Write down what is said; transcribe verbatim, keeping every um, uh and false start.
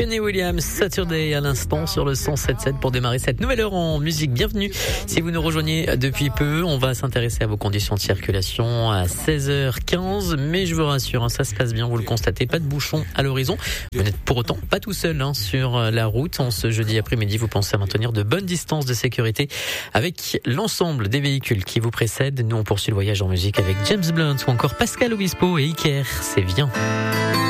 Kenny Williams, Saturday à l'instant sur le cent sept sept pour démarrer cette nouvelle heure en musique. Bienvenue si vous nous rejoignez depuis peu. On va s'intéresser à vos conditions de circulation à seize heures quinze. Mais je vous rassure, hein, ça se passe bien, vous le constatez, pas de bouchons à l'horizon. Vous n'êtes pour autant pas tout seul hein, sur la route. En ce jeudi après-midi, vous pensez à maintenir de bonnes distances de sécurité avec l'ensemble des véhicules qui vous précèdent. Nous, on poursuit le voyage en musique avec James Blunt ou encore Pascal Obispo et Iker. C'est bien.